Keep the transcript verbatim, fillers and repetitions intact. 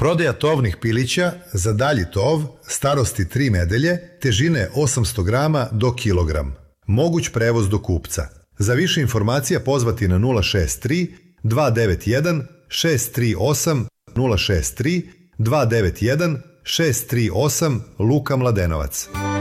Prodaja tovnih pilića za dalji tov, starosti tri nedelje, težine osamsto grama do kilogram. Moguć prevoz do kupca. Za više informacija pozvati na nula šest tri dva devet jedan šest tri osam nula šest tri dva devet jedan šest tri osam Luka Mladenovac.